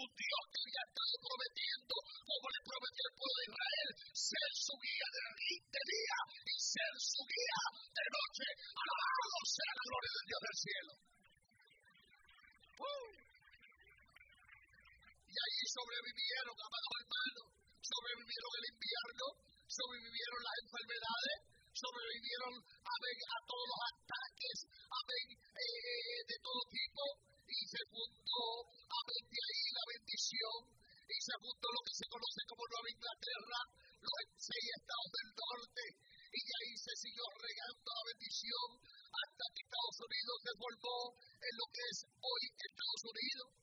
Dios te había estado prometiendo, como le prometió al pueblo de Israel, ser su guía de día y ser su guía de noche. Alabado sea la gloria del Dios del cielo. Y ahí sobrevivieron, amados hermanos, sobrevivieron el invierno, sobrevivieron las enfermedades, sobrevivieron a todos los ataques, de todo tipo, y se juntó, de ahí la bendición, y se juntó lo que se conoce como Nueva Inglaterra, los 6 estados del norte, y de ahí se siguió regando la bendición hasta que Estados Unidos se formó en lo que es hoy Estados Unidos.